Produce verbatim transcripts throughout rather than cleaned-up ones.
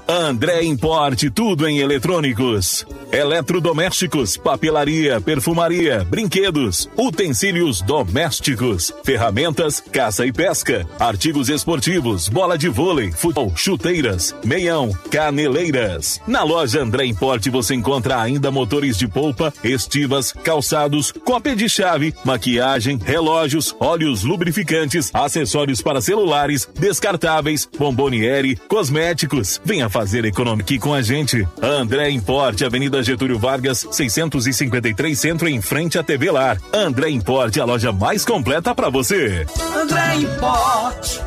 André Import, tudo em eletrônicos, eletrodomésticos, papelaria, perfumaria, brinquedos, utensílios domésticos, ferramentas, caça e pesca, artigos esportivos, bola de vôlei, futebol, chuteiras, meião, caneleiras. Na loja André Import você encontra ainda motores de polpa, estivas, calçados, cópia de chave, maquiagem, relógios, óleos lubrificantes, acessórios para celulares, descartáveis, bomboniere, cosméticos. Venha fazer econômica aqui com a gente. André Import, Avenida Getúlio Vargas, seiscentos e cinquenta e três, Centro, em frente à T V Lar. André Import, a loja mais completa para você. André Import.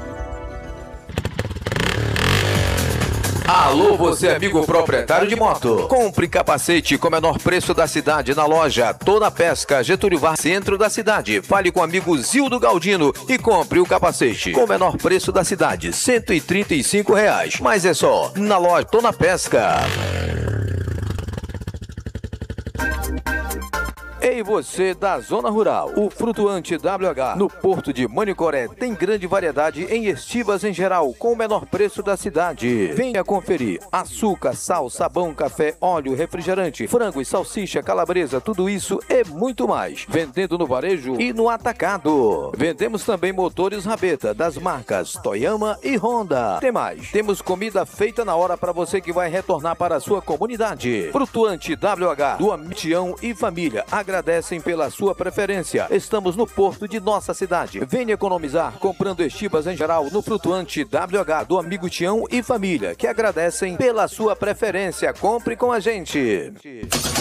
Alô, você amigo proprietário de moto. Compre capacete com o menor preço da cidade na loja Toda Pesca, Getúlio Vargas, centro da cidade. Fale com o amigo Zildo Galdino e compre o capacete com o menor preço da cidade, cento e trinta e cinco reais. Mas é só na loja Toda Pesca. Ei, você da zona rural, o Frutuante W H no Porto de Manicoré tem grande variedade em estivas em geral, com o menor preço da cidade. Venha conferir: açúcar, sal, sabão, café, óleo, refrigerante, frango e salsicha, calabresa, tudo isso e muito mais. Vendendo no varejo e no atacado. Vendemos também motores rabeta das marcas Toyama e Honda. Tem mais, temos comida feita na hora para você que vai retornar para a sua comunidade. Frutuante W H, do Tião e família agradecem pela sua preferência. Estamos no porto de nossa cidade. Venha economizar comprando estivas em geral no Frutuante W H do amigo Tião e família, que agradecem pela sua preferência. Compre com a gente.